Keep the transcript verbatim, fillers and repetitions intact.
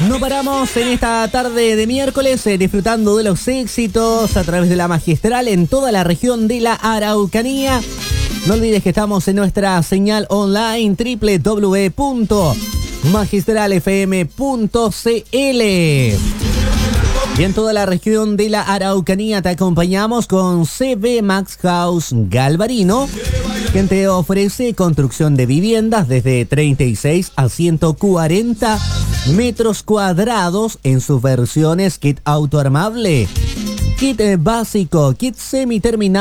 No paramos en esta tarde de miércoles eh, disfrutando de los éxitos a través de la Magistral en toda la región de la Araucanía. No olvides que estamos en nuestra señal online doble u doble u doble u punto magistral f m punto c l. Y en toda la región de la Araucanía te acompañamos con C B Max House Galvarino, quien te ofrece construcción de viviendas desde treinta y seis a ciento cuarenta metros cuadrados en sus versiones kit autoarmable, kit básico, kit semiterminado